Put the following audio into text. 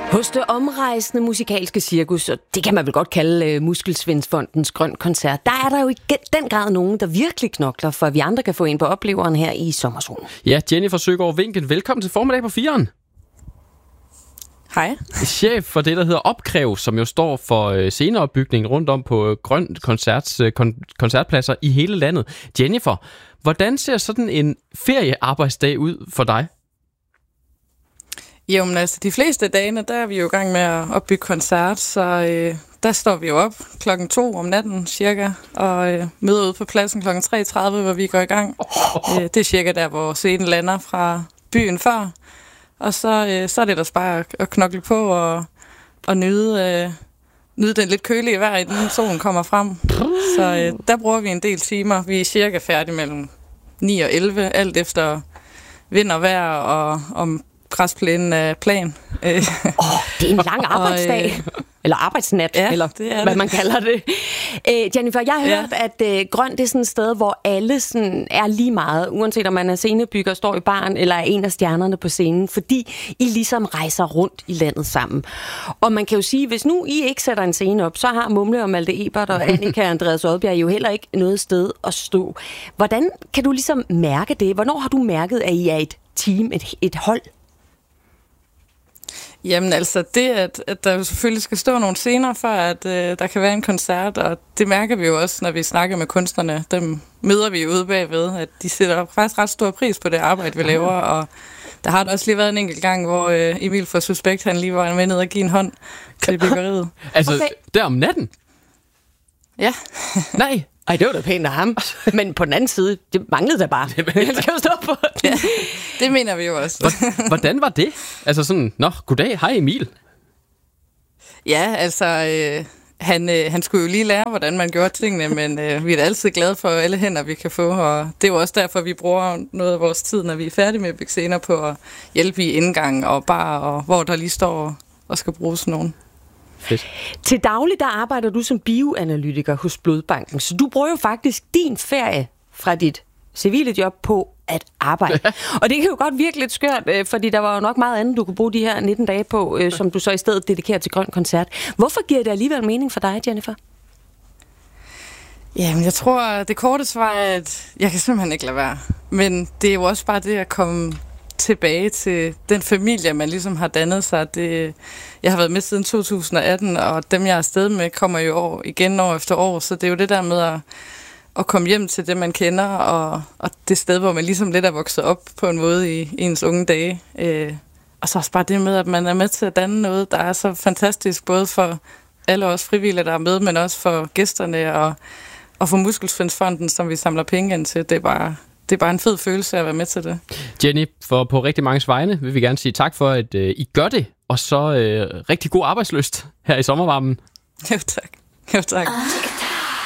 Hos det omrejsende musikalske cirkus, og det kan man vel godt kalde Muskelsvindfondens Grøn Koncert, der er der jo i den grad nogen, der virkelig knokler, for at vi andre kan få en på opleveren her i sommerzonen. Ja, Jennifer Søgaard Winken, velkommen til Formiddag på 4'eren. Hej. Chef for det, der hedder Opkræv, som jo står for sceneopbygning rundt om på Grøn Koncerts koncertpladser i hele landet. Jennifer, hvordan ser sådan en feriearbejdsdag ud for dig? Jo, men altså, de fleste dagene, der er vi jo i gang med at opbygge koncert, så der står vi jo op 2:00 om natten cirka, og møder ud på pladsen 3:30, hvor vi går i gang. Det er cirka der, hvor scenen lander fra byen før, og så er det ellers bare at knokle på og nyde den lidt kølige vejr, inden solen kommer frem. Så der bruger vi en del timer. Vi er cirka færdige mellem 9 og 11, alt efter vind og vejr og om græsplænen af plan. Det er en lang arbejdsdag. Eller arbejdsnat, ja, eller hvad man kalder det. Jennifer, jeg har hørt, at Grøn det er sådan et sted, hvor alle sådan er lige meget, uanset om man er scenebygger, står i baren, eller er en af stjernerne på scenen, fordi I ligesom rejser rundt i landet sammen. Og man kan jo sige, hvis nu I ikke sætter en scene op, så har Mumle og Malte Ebert og Annika og Andreas Odbjerg jo heller ikke noget sted at stå. Hvordan kan du ligesom mærke det? Hvornår har du mærket, at I er et team, et hold? Jamen altså, det at der jo selvfølgelig skal stå nogle scener, for at der kan være en koncert, og det mærker vi jo også, når vi snakker med kunstnerne. Dem møder vi ude bagved, at de sætter faktisk ret stor pris på det arbejde, vi laver, og der har også lige været en enkelt gang, hvor Emil fra Suspekt, han lige var med ned og give en hånd til byggeriet. Altså, okay. Der om natten? Ja. Nej. Ej, det var da pænt af ham. Men på den anden side, det manglede da bare. Jeg skal jo stå på den. Ja, det mener vi jo også. Hvordan var det? Altså sådan, goddag, hej Emil. Ja, altså, han skulle jo lige lære, hvordan man gjorde tingene, men vi er da altid glade for alle hænder, vi kan få, og det er jo også derfor, vi bruger noget af vores tid, når vi er færdige med at bygge scener, på at hjælpe i indgang og bar, og hvor der lige står og skal bruges nogen. Fedt. Til daglig, der arbejder du som bioanalytiker hos Blodbanken, så du bruger jo faktisk din ferie fra dit civile job på at arbejde. Og det kan jo godt virke lidt skørt, fordi der var jo nok meget andet, du kunne bruge de her 19 dage på, som du så i stedet dedikerer til Grøn Koncert. Hvorfor giver det alligevel mening for dig, Jennifer? Jamen, jeg tror, det korte svar er, at jeg kan simpelthen ikke lade være. Men det er jo også bare det at komme tilbage til den familie, man ligesom har dannet sig. Jeg har været med siden 2018, og dem, jeg er afsted med, kommer jo igen år efter år. Så det er jo det der med at komme hjem til det, man kender, og det sted, hvor man ligesom lidt er vokset op på en måde i ens unge dage. Og så også bare det med, at man er med til at danne noget, der er så fantastisk, både for alle os frivillige, der er med, men også for gæsterne og for Muskelsvindfonden, som vi samler penge ind til. Det er bare en fed følelse at være med til det. Jenny, for på rigtig mange vegne vil vi gerne sige tak for, at I gør det, og så rigtig god arbejdslyst her i sommervarmen. Jo, tak. Jo, tak.